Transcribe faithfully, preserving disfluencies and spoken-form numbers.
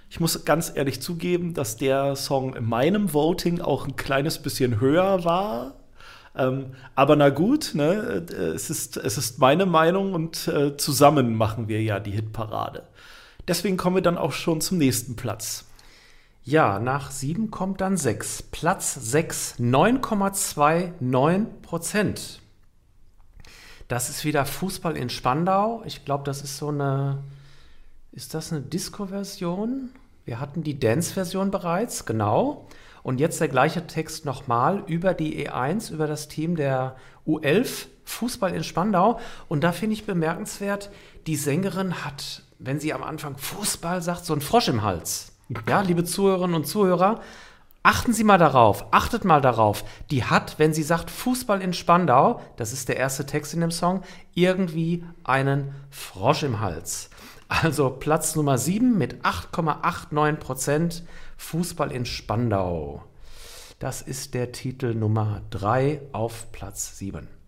Ich muss ganz ehrlich zugeben, dass der Song in meinem Voting auch ein kleines bisschen höher war. Ähm, aber na gut, ne, es ist, es ist meine Meinung und äh, zusammen machen wir ja die Hitparade. Deswegen kommen wir dann auch schon zum nächsten Platz. Ja, nach sieben kommt dann sechs. Platz sechs, neun Komma neunundzwanzig Prozent. Das ist wieder Fußball in Spandau. Ich glaube, das ist so eine, ist das eine Disco-Version? Wir hatten die Dance-Version bereits, genau. Und jetzt der gleiche Text nochmal über die E eins, über das Team der U elf, Fußball in Spandau. Und da finde ich bemerkenswert, die Sängerin hat, wenn sie am Anfang Fußball sagt, so einen Frosch im Hals. Ja, liebe Zuhörerinnen und Zuhörer, achten Sie mal darauf, achtet mal darauf. Die hat, wenn sie sagt Fußball in Spandau, das ist der erste Text in dem Song, irgendwie einen Frosch im Hals. Also Platz Nummer sieben mit acht Komma neunundachtzig Prozent. Fußball in Spandau. Das ist der Titel Nummer drei auf Platz sieben.